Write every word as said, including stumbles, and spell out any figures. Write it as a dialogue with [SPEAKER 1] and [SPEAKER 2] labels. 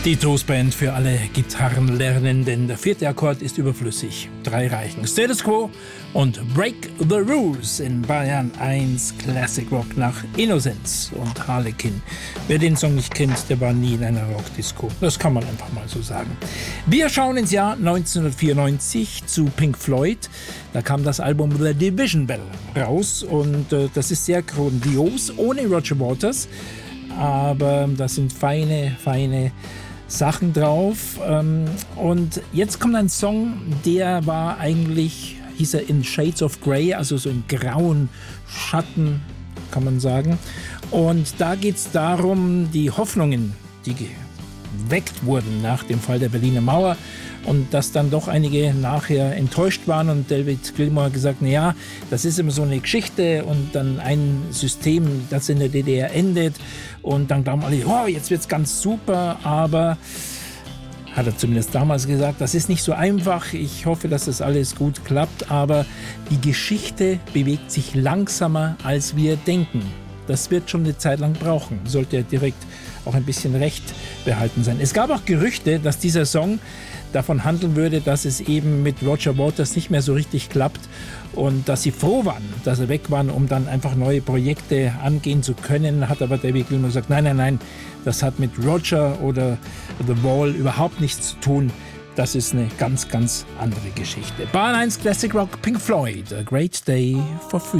[SPEAKER 1] Die Toastband für alle Gitarrenlernenden. Der vierte Akkord ist überflüssig. Drei reichen. Status Quo und Break the Rules in Bayern eins Classic Rock nach Innocence und Harlequin. Wer den Song nicht kennt, der war nie in einer Rockdisco. Das kann man einfach mal so sagen. Wir schauen ins Jahr neunzehnhundertvierundneunzig zu Pink Floyd. Da kam das Album The Division Bell raus und äh, das ist sehr grandios, ohne Roger Waters. Aber da sind feine, feine Sachen drauf. Und jetzt kommt ein Song, der war eigentlich, hieß er in Shades of Grey, also so in grauen Schatten, kann man sagen. Und da geht es darum, die Hoffnungen, die geweckt wurden nach dem Fall der Berliner Mauer und dass dann doch einige nachher enttäuscht waren und David Gilmour hat gesagt, naja, das ist immer so eine Geschichte und dann ein System, das in der D D R endet und dann glauben alle, oh, jetzt wird's ganz super, aber hat er zumindest damals gesagt, das ist nicht so einfach, ich hoffe, dass das alles gut klappt, aber die Geschichte bewegt sich langsamer, als wir denken. Das wird schon eine Zeit lang brauchen, sollte er direkt auch ein bisschen recht behalten sein. Es gab auch Gerüchte, dass dieser Song davon handeln würde, dass es eben mit Roger Waters nicht mehr so richtig klappt und dass sie froh waren, dass er weg war, um dann einfach neue Projekte angehen zu können. Hat aber David Gilmour gesagt, nein, nein, nein, das hat mit Roger oder The Wall überhaupt nichts zu tun. Das ist eine ganz, ganz andere Geschichte. Bayern eins Classic Rock, Pink Floyd, A Great Day for Freedom.